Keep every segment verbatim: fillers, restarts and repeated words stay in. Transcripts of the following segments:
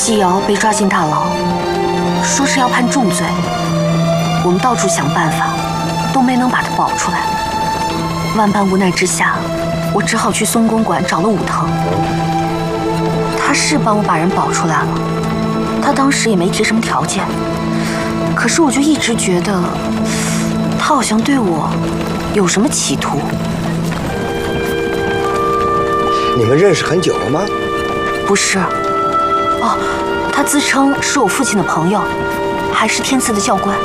季瑶被抓进大牢，说是要判重罪。我们到处想办法，都没能把他保出来。万般无奈之下，我只好去松公馆找了武藤。他是帮我把人保出来了，他当时也没提什么条件。可是我就一直觉得，他好像对我有什么企图。 你们认识很久了吗？ 不是。哦，他自称是我父亲的朋友，还是天赐的教官。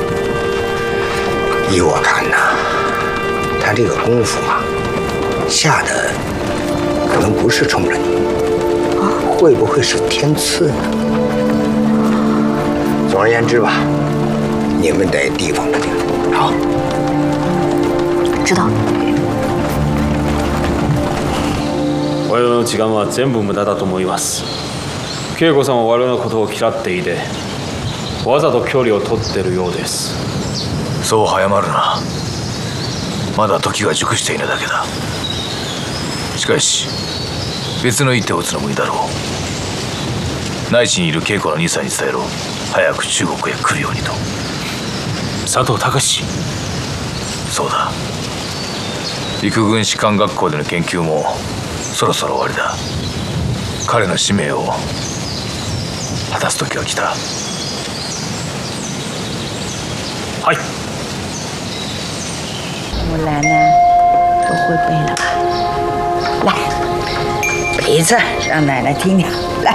依我看呐，他这个功夫啊，下的可能不是冲着你，啊，会不会是天赐呢？总而言之吧，你们得提防着点。好， 知道。 我々の時間は全部無駄だと思います。恵子さんは我々のことを嫌っていて、わざと距離を取っているようです。 そう早まるな。まだ時が熟していないだけだ。しかし別の一手を打つのもいいだろう。内地にいる恵子の兄さんに伝えろ。早く中国へ来るようにと。佐藤隆。そうだ。陸軍士官学校での研究もそろそろ終わりだ。彼の使命を果たす時が来た。 はい。 木兰呢，都会背了吧？来，背着让奶奶听听。来。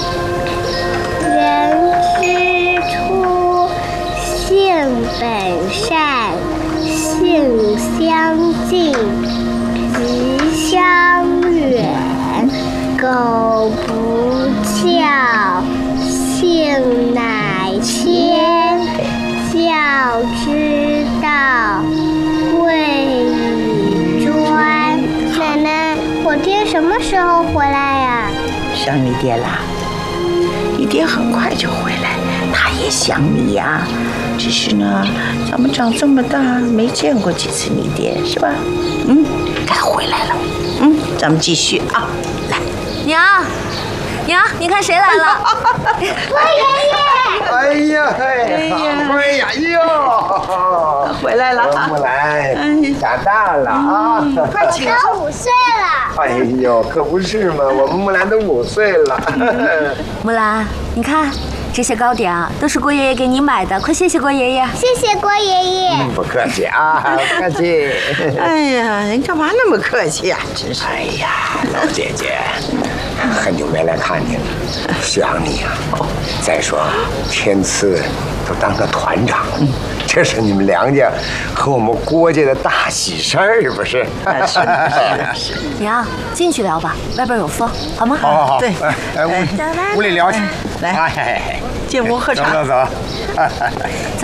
人之初，性本善，性相近，习相远。苟不教，性乃迁。教之道，贵以专。奶奶，我爹什么时候回来呀？ 想你爹啦，你爹很快就回来，他也想你呀。只是呢，咱们长这么大没见过几次你爹，是吧？嗯，该回来了。嗯，咱们继续啊，来。 娘，娘，你看谁来了？ 我爷爷。 哎呀，哎呀，哎呀，哟， 回来了啊！ 木兰长大了啊， 快请我五岁了。 哎呦，可不是嘛，我们木兰都五岁了。 木兰，你看这些糕点啊，都是郭爷爷给你买的，快谢谢郭爷爷。 谢谢郭爷爷。 嗯，不客气啊，不客气。 哎呀，你干嘛那么客气啊？真是。 哎呀，老姐姐，很久没来看你了，想你呀。再说，天赐都当个团长了，这是你们梁家和我们郭家的大喜事儿，不是？ 是是是。 娘，进去聊吧，外边有风，好吗？ 好好好。 对， 哎，屋屋里聊去。 来，进屋喝茶。 走走走。 走。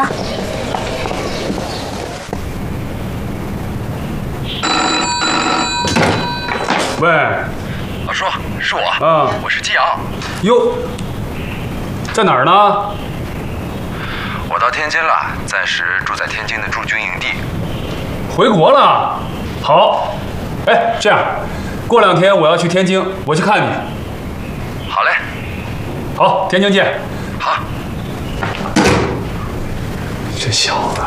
喂， 老叔，是我。 啊， 我是季阳。 哟，在哪儿呢？ 我到天津了，暂时住在天津的驻军营地。 回国了？好。哎，这样，过两天我要去天津，我去看你。 好嘞。 好，天津见。 好。 这小子。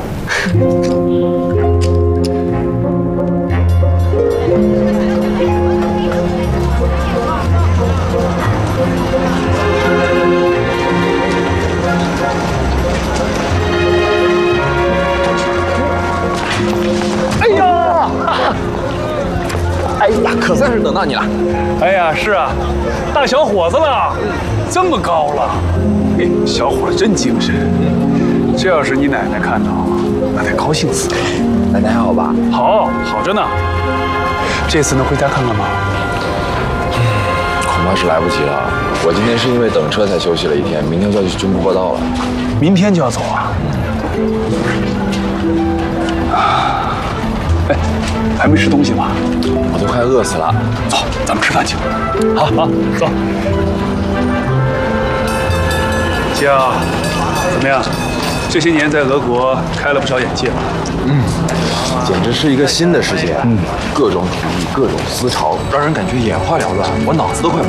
哎呀！哎呀，可算是等到你了。 哎呀，是啊，大小伙子了，这么高了，哎，小伙真精神。这要是你奶奶看到，那得高兴死了。 奶奶还好吧？ 好，好着呢。这次能回家看看吗？ 恐怕是来不及了。我今天是因为等车才休息了一天，明天就要去军部报道了。 明天就要走啊？哎，还没吃东西吧？ 我都快饿死了。 走，咱们吃饭去。好，好，走。家，怎么样？这些年在俄国开了不少眼界吧？ 嗯，简直是一个新的世界。嗯，各种主义，各种思潮，让人感觉眼花缭乱，我脑子都快。